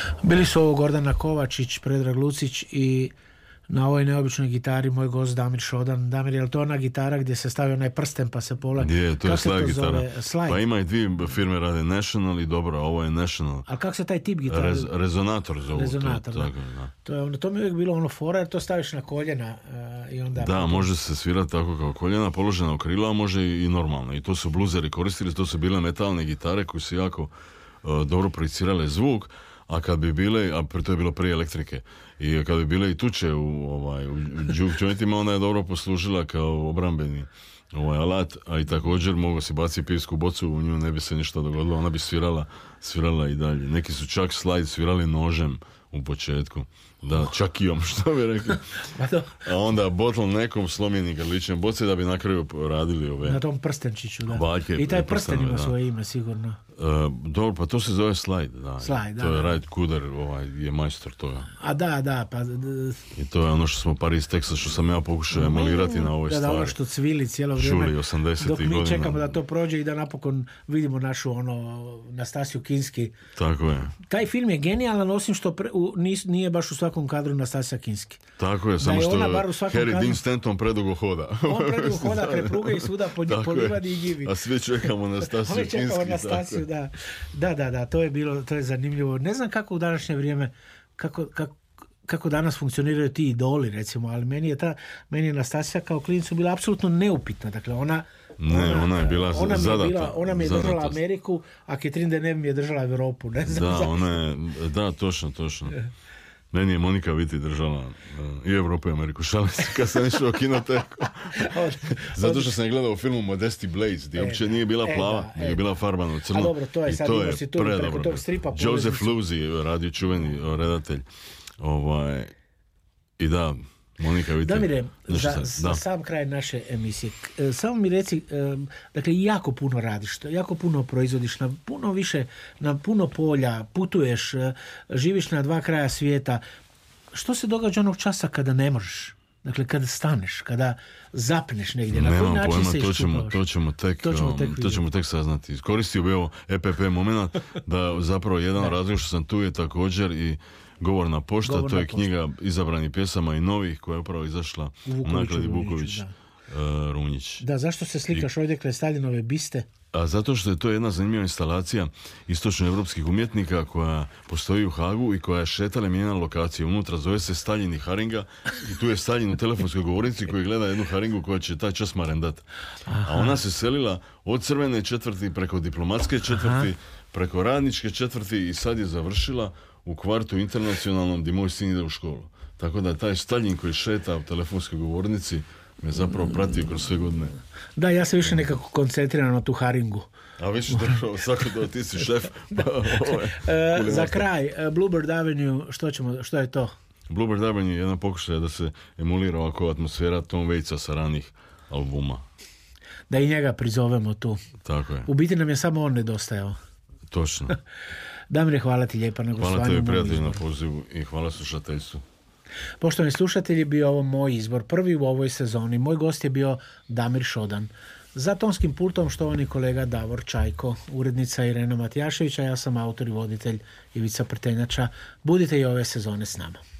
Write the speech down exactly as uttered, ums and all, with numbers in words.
Bili su ovo Gordana Kovačić, Predrag Lucić i na ovoj neobičnoj gitari moj gost Damir Šodan. Damir, je li to ona gitara gdje se stavi onaj prsten pa se pole? Je, to je slide gitara. Slide? Pa ima i dvije firme rade National i dobro, ovo je National. A kako se taj tip gitara? Rez, rezonator zovu. Rezonator, to, da. Tako, da. To, je ono, to mi je uvijek bilo ono fora, jer to staviš na koljena uh, i onda... Da, može se svirati tako kao koljena, položena u krila, a može i normalno. I to su bluzeri koristili, to su bile metalne gitare koje su jako uh, dobro projicirale zvuk. A kad bi bile, a to je bilo prije elektrike, i kad bi bile i tuče u, ovaj, u juke jointima, ona je dobro poslužila kao obrambeni ovaj alat, a i također mogu si baciti pivsku bocu, u nju ne bi se ništa dogodilo, ona bi svirala, svirala i dalje. Neki su čak slide svirali nožem u početku. Da, čakijom, što bi rekli. A onda bottleneckom slomljeni grličem boce da bi na kraju radili ove... Na tom prstenčiću, da. Baljke, i taj prsten ima da. svoje ime, sigurno. Uh, dobro, pa to se zove slide, da. Slide, da. To je da. Rajd Kuder, ovaj, je majstor toga. A da, da, pa... I to je ono što smo Paris, Texas, što sam ja pokušao emulirati na ovoj da, stvari. Da, ono što cvili cijelo vrijeme. Šuli osamdesetih dok mi godina. čekamo da to prođe i da napokon vidimo našu, ono, Nastasiju Kinski. Tako je. Taj film je genijalan, osim što pre, u, nis, nije baš u svakom kadru Nastasija Kinski. Tako je, samo je što Harry kadru... Dean Stanton predugo hoda. On predugo hoda pre pruge i svuda po, po livadi i njivi. A svi čekamo Nastasiju Kinski. Svi čekamo Nastasiju, da. Da, da, da, to je bilo, to je zanimljivo. Ne znam kako u današnje vrijeme, kako, kako, kako danas funkcioniraju ti idoli, recimo, ali meni je ta, meni je Nastasija kao klinicu bila apsolutno neupitna. Dakle, ona Ne, ona, ona je bila ona zadata. Je bila, ona mi je zadata. držala Ameriku, a Catherine Deneuve mi je držala Europu. Ne znam da, zašto. ona je, da, točno, točno. Meni je Monika Viti držala uh, i Europu i Ameriku. Šalim se kad sam išao u kinoteku. Zato što sam je gledao u filmu Modesty Blaze, gdje uopće nije bila plava, e, nego je bila farbana u crno. A dobro, to je i sad to je preko tog stripa. Joseph Luzzi, radio čuveni redatelj. Ovaj, I da, Monika Viti. Damire, za, sad, za da. sam kraj naše emisije, samo mi reci, dakle, jako puno radiš, jako puno proizvodiš, na puno više, na puno polja, putuješ, živiš na dva kraja svijeta. Što se događa onog časa kada ne možeš? Dakle, kada staneš, kada zapneš negdje, na koji način pojma, se to ćemo, iščupavaš? to ćemo tek, to ćemo tek, to ćemo tek saznati. Iskoristio bi ovo E P P moment da zapravo jedan razlog što sam tu je također i Govorna pošta, Govorna to je pošta. knjiga izabranih pjesama i novih koja je upravo izašla u nakladi Vuković uh, Runjić. Da, zašto se slikaš I... ovdje kraj Staljinove biste? A zato što je to jedna zanimljiva instalacija istočnoevropskih umjetnika koja postoji u Hagu i koja je šetala i mijenjala lokacije. Unutra zove se Staljin i Haringa i tu je Staljin u telefonskoj govornici koji gleda jednu Haringu koja će taj čas marendat. A ona se selila od Crvene četvrti preko Diplomatske četvrti, Aha. preko Radničke četvrti i sad je završila u kvartu internacionalnom gdje moj sin ide u školu. Tako da taj Staljin koji šeta u telefonskoj govornici me zapravo pratio kroz sve godine. Da, ja se više nekako koncentriram na tu Haringu. A više dobro, svako da ti si šef. e, za kraj, Bluebird Avenue, što, ćemo, što je to? Bluebird Avenue je jedna pokušaja da se emulira ovako atmosfera Tom Waitsa sa ranih albuma. Da i njega prizovemo tu. Tako je. U biti nam je samo on nedostajao. Točno. Damire, hvala ti lijepa na gostovanju. Hvala tebi, prijatelji, na pozivu i hvala slušateljstvu. Poštovani slušatelji, bio ovo moj izbor, prvi u ovoj sezoni. Moj gost je bio Damir Šodan. Za tonskim pultom štovani kolega Davor Čajko, urednica Irena Matijaševića, ja sam autor i voditelj Ivica Prtenjača. Budite i ove sezone s nama.